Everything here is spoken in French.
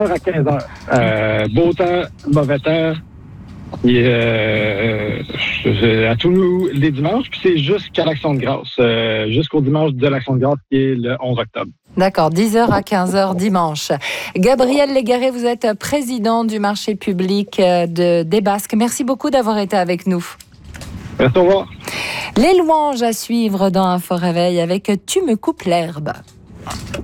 à 15h. Beau temps, mauvais temps. Et, à tous les dimanches, puis c'est jusqu'à l'Action de grâce. Jusqu'au dimanche de l'Action de grâce, qui est le 11 octobre. D'accord, 10h à 15h dimanche. Gabriel Légaré, vous êtes président du marché public des Basques. Merci beaucoup d'avoir été avec nous. Merci, au revoir. Les louanges à suivre dans Info Réveil avec Tu me coupes l'herbe.